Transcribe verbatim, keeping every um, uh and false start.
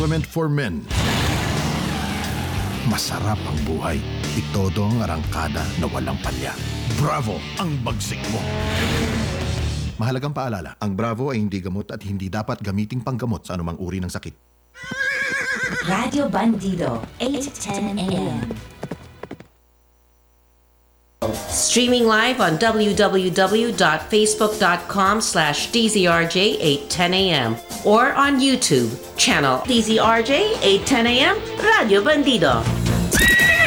supplement for men. Masarap ang buhay. Itodo ang arangkada na walang palya. Bravo ang bagsik mo. Mahalagang paalala, ang Bravo ay hindi gamot at hindi dapat gamiting panggamot sa anumang uri ng sakit. Radio Bandido, eight ten a m Streaming live on w w w dot facebook dot com slash d z r j eight ten a m or on YouTube, channel D Z R J eight ten a m Radio Bandido.